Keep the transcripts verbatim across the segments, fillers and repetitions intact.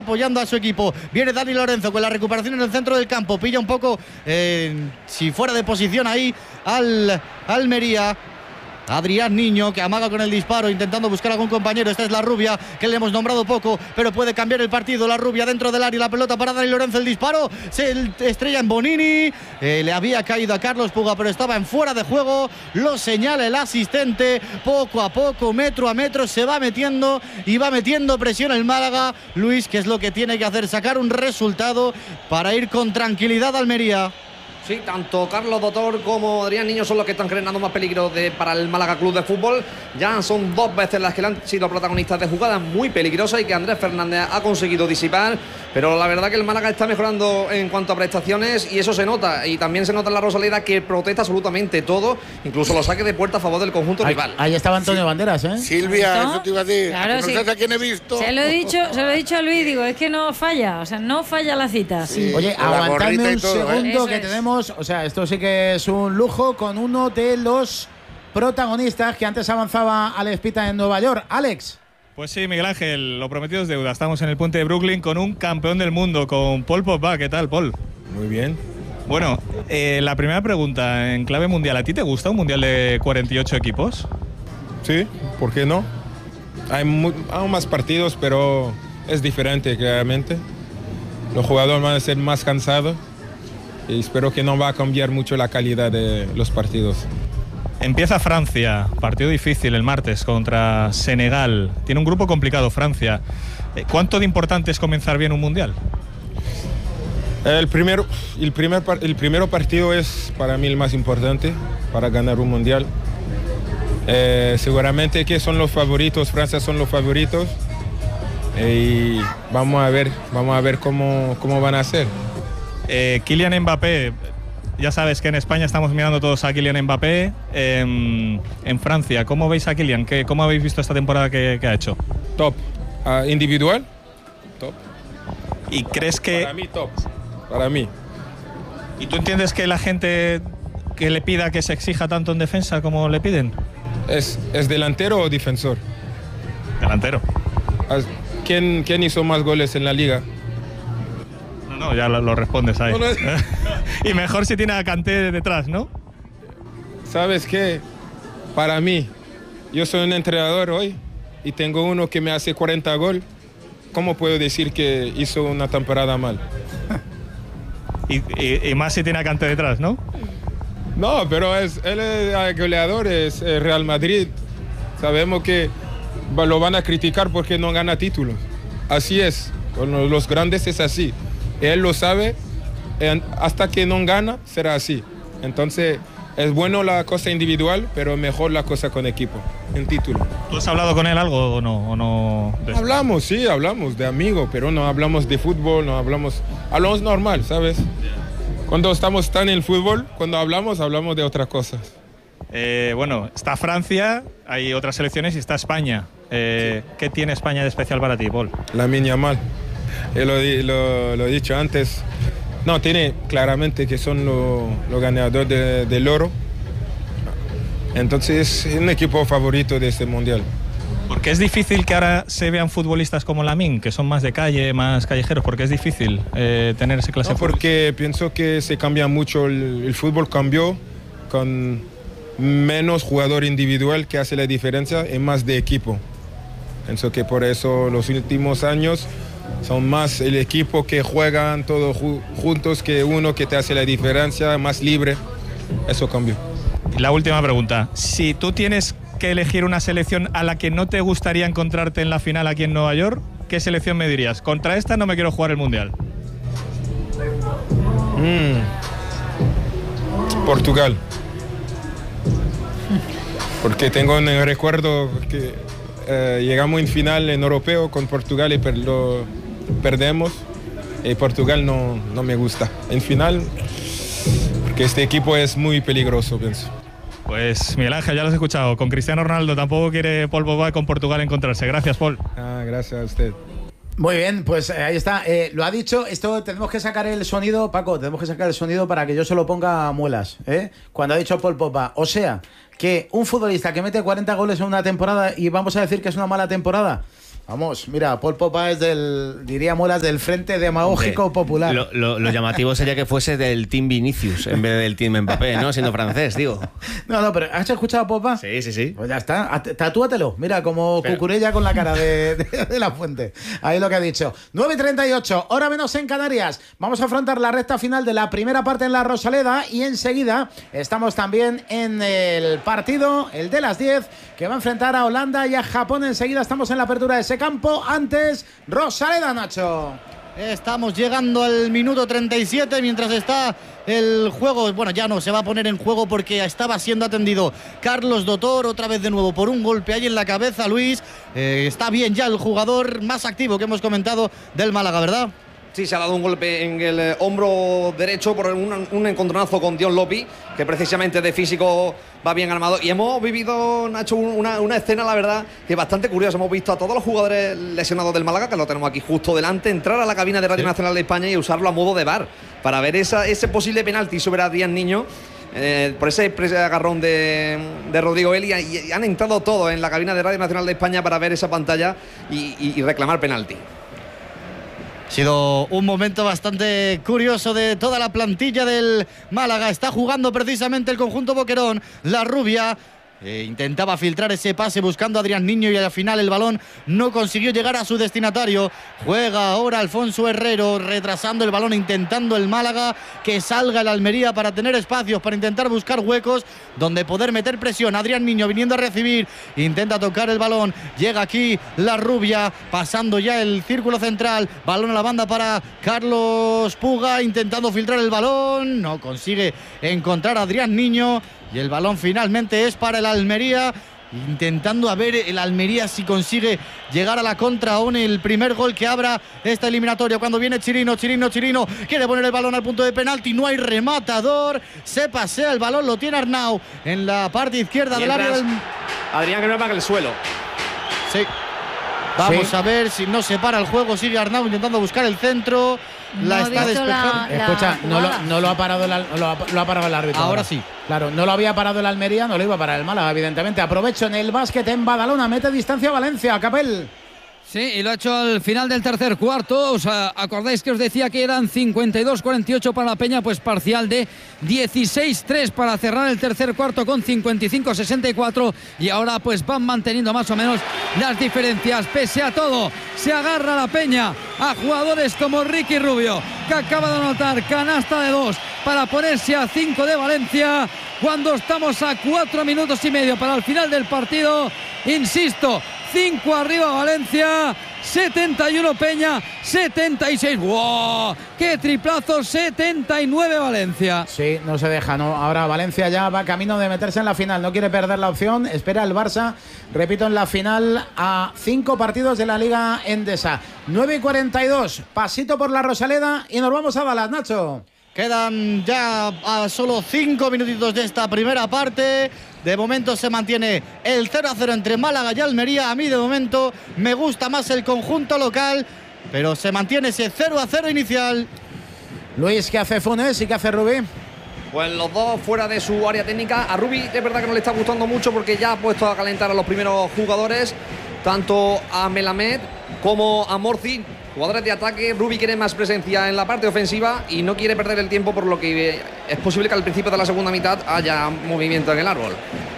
apoyando a su equipo. Viene Dani Lorenzo con la recuperación en el centro del campo. Pilla un poco, eh, si fuera de posición ahí, al Almería. Adrián Niño, que amaga con el disparo, intentando buscar a algún compañero. Esta es la Rubia, que le hemos nombrado poco, pero puede cambiar el partido. La Rubia dentro del área, la pelota para Dani Lorenzo, el disparo, se estrella en Bonini. Eh, le había caído a Carlos Puga, pero estaba en fuera de juego. Lo señala el asistente. Poco a poco, metro a metro, se va metiendo y va metiendo presión el Málaga. Luis, ¿qué es lo que tiene que hacer? Sacar un resultado para ir con tranquilidad a Almería. Sí, tanto Carlos Doctor como Adrián Niño son los que están generando más peligro de, para el Málaga Club de Fútbol. Ya son dos veces las que le han sido protagonistas de jugadas muy peligrosas y que Andrés Fernández ha conseguido disipar. Pero la verdad que el Málaga está mejorando en cuanto a prestaciones y eso se nota. Y también se nota en la Rosaleda, que protesta absolutamente todo, incluso los saques de puerta a favor del conjunto ahí, rival. Ahí estaba Antonio sí. Banderas, ¿eh? Silvia, ¿No? eso te iba a decir. Claro, no sí. sabes a quién he visto. Se lo he dicho, se lo he dicho a Luis, digo, es que no falla, o sea, no falla la cita. Sí. Oye, Con la aguantadme gorrita y un todo, ¿eh? segundo Eso que es. tenemos, o sea, esto sí que es un lujo con uno de los protagonistas que antes avanzaba Alex Pita en Nueva York. Alex. Pues sí, Miguel Ángel, lo prometido es deuda. Estamos en el puente de Brooklyn con un campeón del mundo, con Paul Pogba. ¿Qué tal, Paul? Muy bien. Bueno, eh, la primera pregunta en clave mundial. ¿A ti te gusta un mundial de cuarenta y ocho equipos? Sí, ¿por qué no? Hay, mu- hay más partidos, pero es diferente, claramente. Los jugadores van a ser más cansados y espero que no va a cambiar mucho la calidad de los partidos. Empieza Francia, partido difícil el martes contra Senegal. Tiene un grupo complicado Francia. Eh, ¿Cuánto de importante es comenzar bien un mundial? El primero, el, primer, par- el primero partido es para mí el más importante para ganar un mundial. Eh, seguramente que son los favoritos, Francia son los favoritos. Eh, y vamos a ver, vamos a ver cómo, cómo van a ser. Eh, Kylian Mbappé, ya sabes que en España estamos mirando todos a Kylian Mbappé. Eh, en Francia, ¿cómo veis a Kylian? ¿Qué, ¿Cómo habéis visto esta temporada que, que ha hecho? Top. Uh, individual, top. ¿Y crees que...? Para mí, top. Para mí. ¿Y tú entiendes que la gente que le pida que se exija tanto en defensa como le piden? ¿Es, es delantero o defensor? Delantero. ¿Quién, ¿Quién hizo más goles en la liga? No, no, ya lo, lo respondes ahí. No, no. Y mejor si tiene a Kanté detrás, ¿no? ¿Sabes qué? Para mí, yo soy un entrenador hoy y tengo uno que me hace cuarenta goles. ¿Cómo puedo decir que hizo una temporada mal? Y, y, y más si tiene a Kanté detrás, ¿no? No, pero es, él es goleador, es el Real Madrid. Sabemos que lo van a criticar porque no gana títulos. Así es, con los grandes es así. Él lo sabe, hasta que no gana será así. Entonces es bueno la cosa individual, pero mejor la cosa con equipo, en título. ¿Tú has hablado con él algo o no? O no de... Hablamos, sí, hablamos de amigo, pero no hablamos de fútbol, no hablamos, hablamos normal, ¿sabes? Cuando estamos tan en el fútbol, cuando hablamos, hablamos de otras cosas. Eh, bueno, está Francia, hay otras selecciones y está España. Eh, sí. ¿Qué tiene España de especial para ti, Paul? Lamine Yamal. Yo lo, lo, lo he dicho antes. No, tiene claramente que son los lo ganadores de, del oro. Entonces es un equipo favorito de este mundial. Porque es difícil que ahora se vean futbolistas como Lamine, que son más de calle, más callejeros, porque es difícil eh, tener ese clase no, de fútbol. Porque pienso que se cambia mucho, el, el fútbol cambió con menos jugador individual que hace la diferencia y más de equipo. Pienso que por eso los últimos años son más el equipo que juegan todos ju juntos que uno que te hace la diferencia, más libre. Eso cambió. La última pregunta. Si tú tienes que elegir una selección a la que no te gustaría encontrarte en la final aquí en Nueva York, ¿qué selección me dirías? Contra esta no me quiero jugar el Mundial. Mm. Portugal. Porque tengo un recuerdo que eh, llegamos en final en europeo con Portugal y per lo perdemos. Y Portugal no, no me gusta. En final, porque este equipo es muy peligroso, pienso. Pues Miguel Ángel, ya lo has escuchado. Con Cristiano Ronaldo tampoco quiere Paul Pogba con Portugal encontrarse. Gracias, Paul. Ah, gracias a usted. Muy bien, pues eh, ahí está. Eh, lo ha dicho, esto tenemos que sacar el sonido, Paco, tenemos que sacar el sonido para que yo se lo ponga a muelas, ¿eh? Cuando ha dicho Paul Pogba. O sea, que un futbolista que mete cuarenta goles en una temporada y vamos a decir que es una mala temporada, Vamos, mira, Paul Popa es del, diría Muelas, del Frente Demagógico Hombre, Popular. Lo, lo, lo llamativo sería que fuese del Team Vinicius en vez del Team Mbappé, ¿no? Siendo francés, digo. No, no, pero ¿has escuchado a Popa? Sí, sí, sí. Pues ya está, tatúatelo. Mira, como Pero... Cucurella con la cara de, de, de la Fuente. Ahí lo que ha dicho. nueve y treinta y ocho, hora menos en Canarias. Vamos a afrontar la recta final de la primera parte en la Rosaleda y enseguida estamos también en el partido, el de las diez, que va a enfrentar a Holanda y a Japón. Enseguida estamos en la apertura de ese campo. Antes, Rosaleda, Nacho. Estamos llegando al minuto treinta y siete mientras está el juego. Bueno, ya no se va a poner en juego porque estaba siendo atendido Carlos Dotor otra vez de nuevo por un golpe ahí en la cabeza. Luis, eh, está bien ya el jugador más activo que hemos comentado del Málaga, ¿verdad? Sí, se ha dado un golpe en el eh, hombro derecho por un, un encontronazo con Dion Lopi, que precisamente de físico va bien armado. Y hemos vivido, Nacho, una, una escena, la verdad, que bastante curiosa. Hemos visto a todos los jugadores lesionados del Málaga, que lo tenemos aquí justo delante, entrar a la cabina de Radio sí. Nacional de España y usarlo a modo de V A R para ver esa, ese posible penalti sobre Adrián Niño. Eh, por ese, ese agarrón de, de Rodrigo Elia, y, y han entrado todos en la cabina de Radio Nacional de España para ver esa pantalla y, y, y reclamar penalti. Ha sido un momento bastante curioso de toda la plantilla del Málaga. Está jugando precisamente el conjunto Boquerón. La Rubia eh, intentaba filtrar ese pase buscando a Adrián Niño y al final el balón no consiguió llegar a su destinatario. Juega ahora Alfonso Herrero retrasando el balón, intentando el Málaga que salga el Almería para tener espacios, para intentar buscar huecos donde poder meter presión. Adrián Niño viniendo a recibir, intenta tocar el balón, llega aquí la Rubia, pasando ya el círculo central, balón a la banda para Carlos Puga, intentando filtrar el balón, no consigue encontrar a Adrián Niño y el balón finalmente es para el Almería, intentando a ver el Almería si consigue llegar a la contra o en el primer gol que abra esta eliminatoria. Cuando viene Chirino, Chirino, Chirino quiere poner el balón al punto de penalti, no hay rematador, se pasea el balón, lo tiene Arnau en la parte izquierda del área del... Adrián que no paga el suelo. Sí. Vamos sí. a ver si no se para el juego, sigue Arnau intentando buscar el centro. La no está despejando. La, la Escucha, no lo, no lo ha parado el, lo ha, lo ha parado el árbitro. Ahora, ahora sí. Claro, no lo había parado el Almería, no lo iba a parar el Málaga, evidentemente. Aprovecho en el básquet en Badalona, mete distancia a Valencia, Capel. Sí, y lo ha hecho al final del tercer cuarto. ¿Os acordáis que os decía que eran cincuenta y dos cuarenta y ocho para la Peña? Pues parcial de dieciséis tres para cerrar el tercer cuarto con cincuenta y cinco sesenta y cuatro. Y ahora pues van manteniendo más o menos las diferencias. Pese a todo, se agarra la Peña a jugadores como Ricky Rubio, que acaba de anotar canasta de dos para ponerse a cinco de Valencia. Cuando estamos a cuatro minutos y medio para el final del partido, insisto, cinco arriba Valencia, setenta y uno Peña, setenta y seis. ¡Wow! ¡Qué triplazo! setenta y nueve Valencia. Sí, no se deja, no. Ahora Valencia ya va camino de meterse en la final, no quiere perder la opción, espera el Barça, repito, en la final a cinco partidos de la Liga Endesa. nueve y cuarenta y dos, pasito por la Rosaleda y nos vamos a Dallas, Nacho. Quedan ya a solo cinco minutitos de esta primera parte. De momento se mantiene el cero a cero entre Málaga y Almería. A mí de momento me gusta más el conjunto local, pero se mantiene ese cero a cero inicial. Luis, ¿qué hace Funes y qué hace Rubí? Pues los dos fuera de su área técnica. A Rubí es verdad que no le está gustando mucho porque ya ha puesto a calentar a los primeros jugadores, tanto a Melamed como a Morci. Jugadores de ataque. Rubí quiere más presencia en la parte ofensiva y no quiere perder el tiempo, por lo que es posible que al principio de la segunda mitad haya movimiento en el árbol.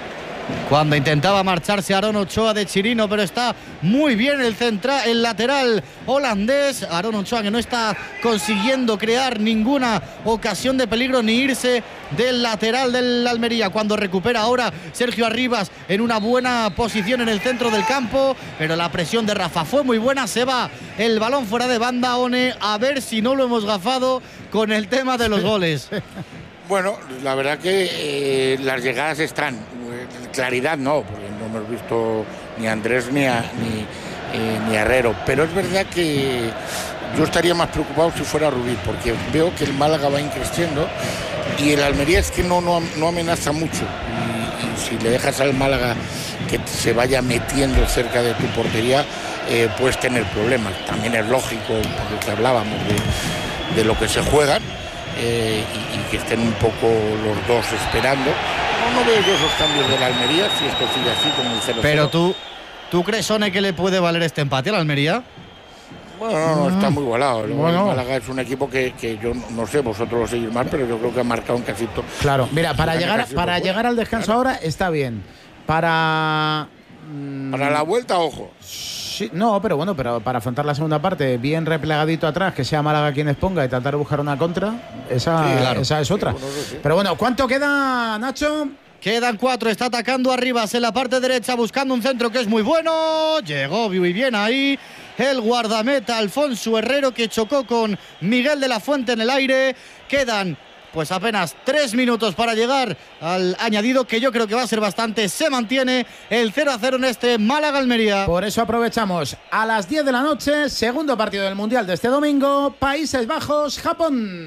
Cuando intentaba marcharse Aaron Ochoa de Chirino, pero está muy bien el central, el lateral holandés. Aaron Ochoa que no está consiguiendo crear ninguna ocasión de peligro ni irse del lateral del Almería. Cuando recupera ahora Sergio Arribas en una buena posición en el centro del campo, pero la presión de Rafa fue muy buena. Se va el balón fuera de banda. One, a ver si no lo hemos gafado con el tema de los goles. Bueno, la verdad que eh, las llegadas están. Claridad no, porque no hemos visto ni a Andrés ni a, ni, eh, ni a Herrero. Pero es verdad que yo estaría más preocupado si fuera Rubí, porque veo que el Málaga va increciendo y el Almería es que no, no, no amenaza mucho. Y, y si le dejas al Málaga que se vaya metiendo cerca de tu portería, eh, puedes tener problemas. También es lógico, porque hablábamos de, de lo que se juegan. Eh, y, y que estén un poco los dos esperando. No, no veo yo esos cambios de la Almería si esto sigue así como el cero cero. Pero tú, ¿Tú crees, Sone, que le puede valer este empate a la Almería? Bueno, no, no, está muy igualado. Luego Bueno. el Málaga es un equipo que, que yo no sé, vosotros lo seguís más, pero yo creo que ha marcado un casito. Claro, mira, para Gana llegar, casi para por llegar al descanso Claro. ahora está bien. Para. mm, Para la vuelta, ojo. Sí, no, pero bueno, pero para afrontar la segunda parte, bien replegadito atrás, que sea Málaga quien exponga y tratar de buscar una contra, esa, Sí, claro. esa es otra. Sí, bueno, eso sí. Pero bueno, ¿cuánto queda, Nacho? Quedan cuatro, está atacando arriba en la parte derecha, buscando un centro que es muy bueno. Llegó muy bien ahí el guardameta Alfonso Herrero, que chocó con Miguel de la Fuente en el aire. Quedan pues apenas tres minutos para llegar al añadido, que yo creo que va a ser bastante. Se mantiene el cero a cero en este Málaga-Almería. Por eso aprovechamos a las diez de la noche, segundo partido del Mundial de este domingo, Países Bajos, Japón.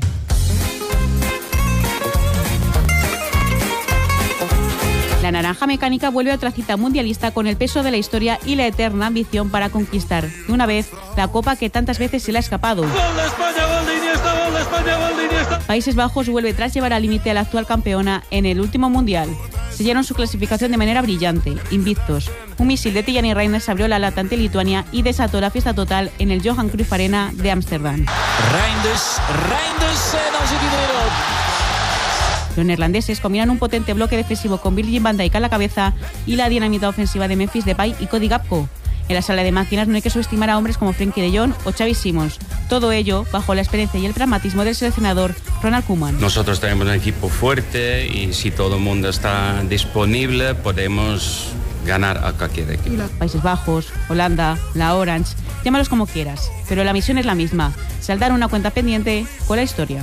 La naranja mecánica vuelve a otra cita mundialista con el peso de la historia y la eterna ambición para conquistar, de una vez, la copa que tantas veces se le ha escapado. ¡Gol de España, gol de Iniesta, gol de España, gol de Iniesta! Países Bajos vuelve tras llevar al límite a la actual campeona en el último mundial. Sellaron su clasificación de manera brillante, invictos. Un misil de Tijani Reinders abrió la lata ante Lituania y desató la fiesta total en el Johan Cruyff Arena de Ámsterdam. Reinders, Reinders en als ik iedereen op. Los neerlandeses combinan un potente bloque defensivo con Virgil van Dijk a la cabeza y la dinamita ofensiva de Memphis Depay y Cody Gakpo. En la sala de máquinas no hay que subestimar a hombres como Frenkie de Jong o Xavi Simons. Todo ello bajo la experiencia y el pragmatismo del seleccionador Ronald Koeman. Nosotros tenemos un equipo fuerte y si todo el mundo está disponible podemos ganar a cualquier equipo. Países Bajos, Holanda, la Orange, llámalos como quieras, pero la misión es la misma: saldar una cuenta pendiente con la historia.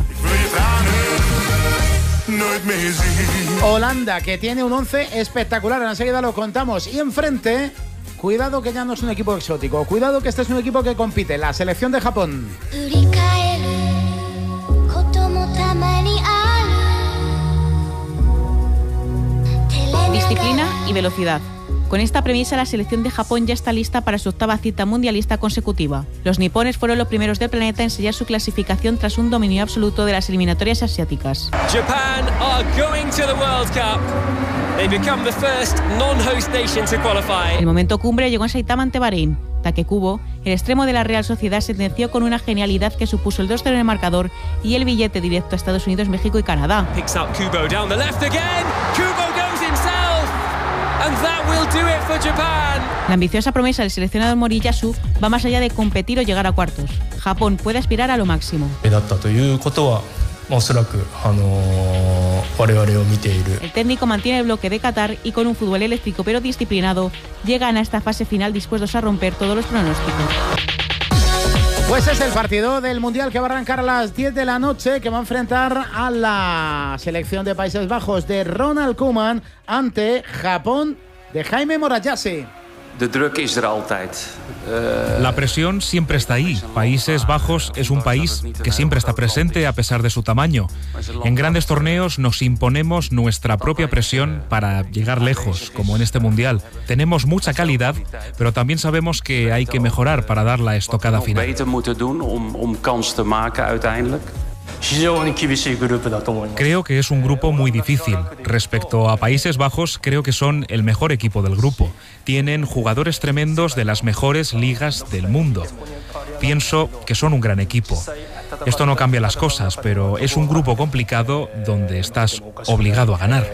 Holanda, que tiene un once espectacular, enseguida lo contamos. Y enfrente, cuidado que ya no es un equipo exótico, cuidado que este es un equipo que compite, la selección de Japón. Disciplina y velocidad. Con esta premisa, la selección de Japón ya está lista para su octava cita mundialista consecutiva. Los nipones fueron los primeros del planeta en sellar su clasificación tras un dominio absoluto de las eliminatorias asiáticas. Japan are going to the World Cup. They become the first non-host nation to qualify. El momento cumbre llegó en Saitama ante Bahrein. Takekubo, el extremo de la Real Sociedad, sentenció con una genialidad que supuso el dos cero en el marcador y el billete directo a Estados Unidos, México y Canadá. Picks up Kubo down the left again. Kubo goes himself. And that will do it for Japan. La ambiciosa promesa del seleccionador Moriyasu va más allá de competir o llegar a cuartos. Japón puede aspirar a lo máximo. El técnico mantiene el bloque de Qatar y con un fútbol eléctrico pero disciplinado llegan a esta fase final dispuestos a romper todos los pronósticos. Pues es el partido del Mundial que va a arrancar a las diez de la noche, que va a enfrentar a la selección de Países Bajos de Ronald Koeman ante Japón de Jaime Morayashi. De druk is er altijd. La presión siempre está ahí. Países Bajos es un país que siempre está presente a pesar de su tamaño. En grandes torneos nos imponemos nuestra propia presión para llegar lejos, como en este Mundial. Tenemos mucha calidad, pero también sabemos que hay que mejorar para dar la estocada final. Beter moeten doen om, om kans te maken uiteindelijk. Creo que es un grupo muy difícil. Respecto a Países Bajos, creo que son el mejor equipo del grupo. Tienen jugadores tremendos de las mejores ligas del mundo. Pienso que son un gran equipo. Esto no cambia las cosas, pero es un grupo complicado donde estás obligado a ganar.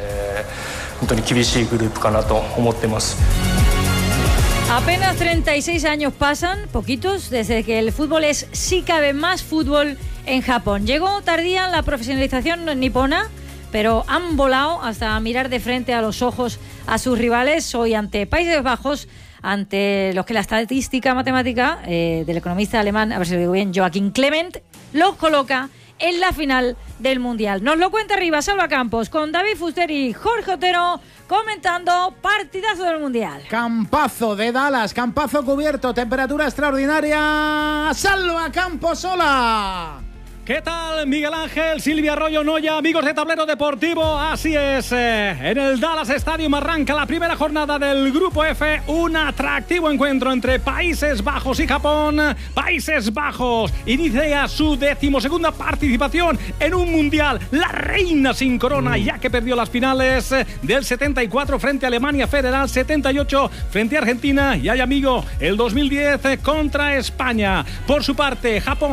Apenas treinta y seis años pasan, poquitos, desde que el fútbol es, sí cabe, más fútbol en Japón. Llegó tardía la profesionalización nipona, pero han volado hasta mirar de frente a los ojos a sus rivales. Hoy ante Países Bajos, ante los que la estadística matemática eh, del economista alemán, a ver si lo digo bien, Joachim Clement, los coloca en la final del Mundial. Nos lo cuenta arriba Salva Campos con David Fuster y Jorge Otero comentando partidazo del Mundial. Campazo de Dallas, campazo cubierto, temperatura extraordinaria. Salva Campos, hola. ¿Qué tal, Miguel Ángel, Silvia Arroyo Noya, amigos de Tablero Deportivo? Así es, eh, en el Dallas Stadium arranca la primera jornada del Grupo F, un atractivo encuentro entre Países Bajos y Japón. Países Bajos inicia su decimosegunda participación en un mundial, la reina sin corona, ya que perdió las finales del setenta y cuatro frente a Alemania Federal, setenta y ocho frente a Argentina y, ay amigo, el dos mil diez contra España. Por su parte, Japón